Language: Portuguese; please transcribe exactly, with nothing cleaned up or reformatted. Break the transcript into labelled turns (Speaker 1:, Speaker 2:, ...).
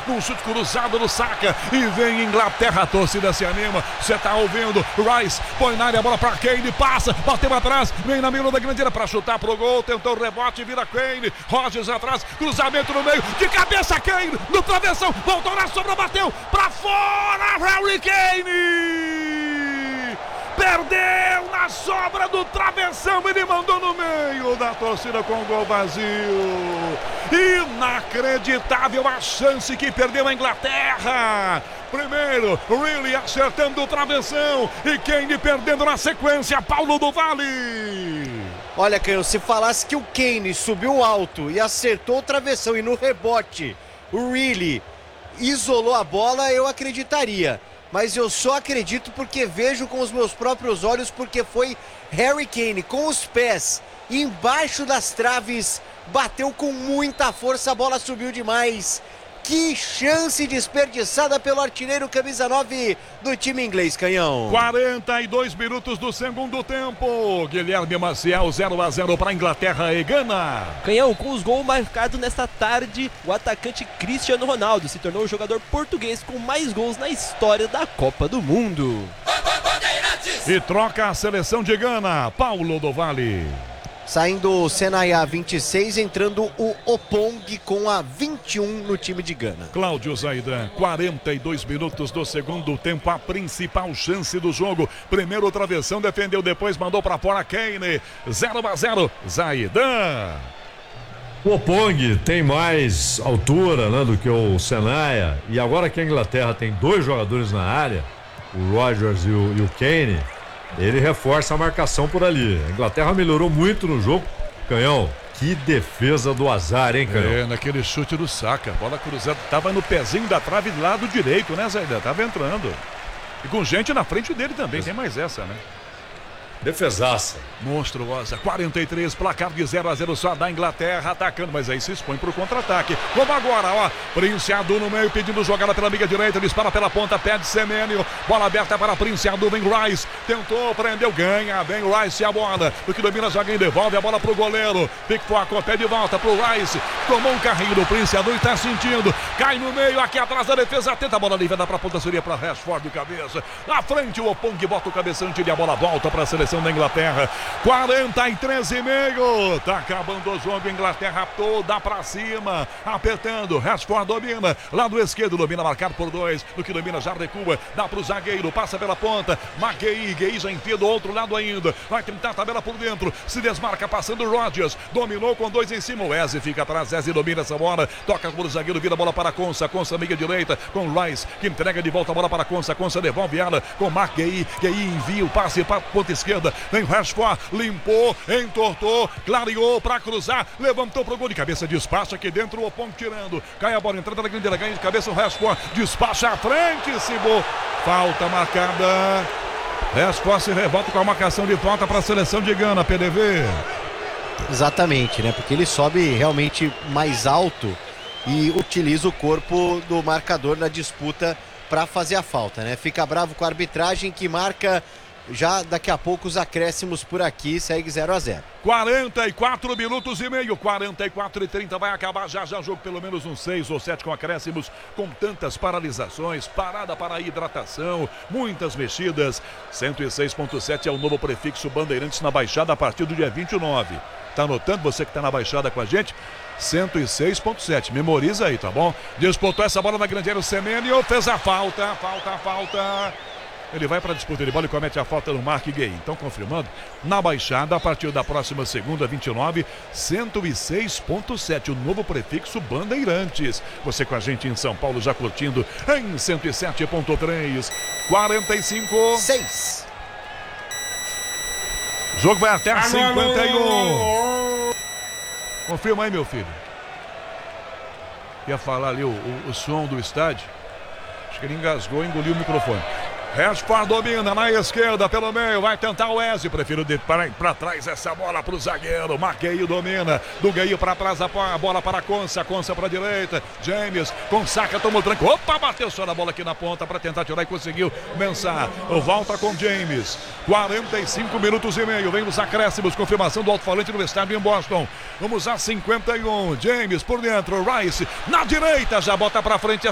Speaker 1: num chute cruzado no Saka, e vem Inglaterra, a torcida se anima, você tá ouvindo, Rice põe na área, a bola pra Kane, passa, bateu atrás, vem na mira da grande área pra chutar pro gol, tentou o rebote, vira Kane, Rodgers atrás, cruzamento no meio, de cabeça Kane, no travessão, voltou na sobra, bateu pra fora, Harry Kane! Perdeu na sobra do travessão, ele mandou no meio da torcida com o gol vazio. Inacreditável a chance que perdeu a Inglaterra. Primeiro, Really acertando o travessão e Kane perdendo na sequência, Paulo do Vale.
Speaker 2: Olha, Canhão, se falasse que o Kane subiu alto e acertou o travessão e no rebote o Really isolou a bola, eu acreditaria. Mas eu só acredito porque vejo com os meus próprios olhos, porque foi Harry Kane com os pés embaixo das traves, bateu com muita força, a bola subiu demais. Que chance desperdiçada pelo artilheiro camisa nove do time inglês, Canhão.
Speaker 1: quarenta e dois minutos do segundo tempo. Guilherme Maciel, zero a zero para Inglaterra e Gana.
Speaker 3: Canhão, com os gols marcados nesta tarde, o atacante Cristiano Ronaldo se tornou o jogador português com mais gols na história da Copa do Mundo.
Speaker 1: E troca a seleção de Gana, Paulo do Vale.
Speaker 2: Saindo o Senaya vinte e seis, entrando o Opong com a vinte e um no time de Gana.
Speaker 1: Cláudio Zaidan, quarenta e dois minutos do segundo tempo, a principal chance do jogo. Primeiro travessão, defendeu, depois mandou para fora Kane. zero a zero, Zaidan.
Speaker 4: O Opong tem mais altura, né, do que o Senaya. E agora que a Inglaterra tem dois jogadores na área, o Rodgers e o, e o Kane, ele reforça a marcação por ali. A Inglaterra melhorou muito no jogo. Canhão, que defesa do azar, hein, Canhão?
Speaker 1: É, naquele chute do Saka, bola cruzada, tava no pezinho da trave do lado direito, né, Zaidan? Tava entrando. E com gente na frente dele também, tem mais essa, né?
Speaker 4: Defesaça.
Speaker 1: Monstruosa, quarenta e três, placar de zero a zero só da Inglaterra atacando, mas aí se expõe pro contra-ataque. Como agora, ó, Prince Adu no meio pedindo jogada pela amiga direita, dispara pela ponta, pede Semenyo, bola aberta para Prince Adu, vem Rice, tentou, prendeu, ganha, vem Rice a bola, o que domina já ganha, devolve a bola pro goleiro, Pickpocket pede de volta pro Rice, tomou um carrinho do Prince Adu e tá sentindo, cai no meio, aqui atrás da defesa, tenta a bola livre, dá pra ponta, seria pra Rashford de cabeça, na frente o Opong bota o cabeçante e a bola volta pra seleção da Inglaterra. quarenta e três e meio, tá acabando o jogo, Inglaterra toda pra cima, apertando, Rashford domina, lado esquerdo domina, marcado por dois, no que domina já recua, dá pro zagueiro, passa pela ponta, Maguei, Guei já enfia do outro lado ainda, vai tentar a tabela por dentro, se desmarca passando Rodgers, dominou com dois em cima, o Eze fica atrás, Eze domina essa bola, toca por zagueiro, vira a bola para Konsa, Konsa amiga direita, com Rice, que entrega de volta a bola para Konsa, Konsa devolve ela com Maguei, Guei envia o passe para a ponta esquerda, vem Rashford, limpou, entortou, clareou para cruzar, levantou pro gol de cabeça, despacha aqui dentro, o Opong tirando, cai a bola, entrada na grande área, ganha de cabeça o Rashford, despacha à frente, Cibo, falta marcada, Rashford se revolta com a marcação de falta para a seleção de Gana, P D V.
Speaker 2: Exatamente, né, porque ele sobe realmente mais alto e utiliza o corpo do marcador na disputa para fazer a falta, né, fica bravo com a arbitragem que marca. Já daqui a pouco os acréscimos por aqui, segue zero a zero.
Speaker 1: quarenta e quatro minutos e meio, quarenta e quatro e trinta, vai acabar já já o jogo, pelo menos uns seis ou sete com acréscimos, com tantas paralisações, parada para a hidratação, muitas mexidas. cento e seis ponto sete é o novo prefixo Bandeirantes na Baixada a partir do dia vinte e nove. Tá anotando, você que tá na Baixada com a gente? cento e seis ponto sete, memoriza aí, tá bom? Disputou essa bola na grande área, o Semenyo fez a falta, falta, falta. Ele vai para a disputa de bola e comete a falta no Mark Gueye. Então, confirmando, na Baixada, a partir da próxima segunda, vinte e nove, cento e seis ponto sete, o novo prefixo Bandeirantes. Você com a gente em São Paulo, já curtindo em cento e sete ponto três, quarenta e cinco.
Speaker 2: seis.
Speaker 1: O jogo vai até cinquenta e um. Confirma aí, meu filho. Ia falar ali o, o, o som do estádio. Acho que ele engasgou e engoliu o microfone. Rashford domina na esquerda, pelo meio, vai tentar o Eze, prefiro de para trás essa bola para o zagueiro, Maguei domina, do Gueye para trás a bola para Konsa, Konsa para a direita, James, com Saka, tomou tranco, opa, bateu só na bola aqui na ponta para tentar tirar e conseguiu Mensah, volta com James, quarenta e cinco minutos e meio, vem os acréscimos, confirmação do alto-falante no estádio em Boston, vamos a cinquenta e um, James por dentro, Rice, na direita, já bota para frente